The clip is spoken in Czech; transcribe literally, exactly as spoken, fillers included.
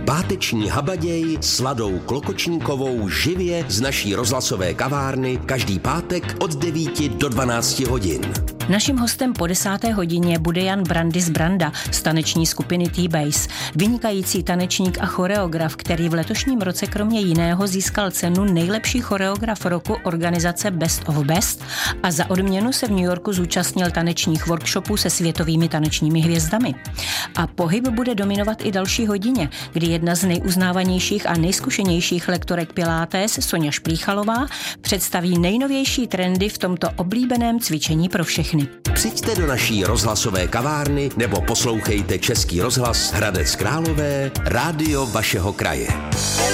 Páteční habaděj s Ladou Klokočníkovou živě z naší rozhlasové kavárny každý pátek od devíti do dvanácti hodin. Naším hostem po desáté hodině bude Jan Brandis Branda z taneční skupiny T-Base, vynikající tanečník a choreograf, který v letošním roce kromě jiného získal cenu nejlepší choreograf roku organizace Best of Best a za odměnu se v New Yorku zúčastnil tanečních workshopů se světovými tanečními hvězdami. A pohyb bude dominovat i další hodině, kdy jedna z nejuznávanějších a nejzkušenějších lektorek Pilates, Soňa Šplíchalová, představí nejnovější trendy v tomto oblíbeném cvičení pro všechny. Přijďte do naší rozhlasové kavárny nebo poslouchejte Český rozhlas Hradec Králové, rádio vašeho kraje.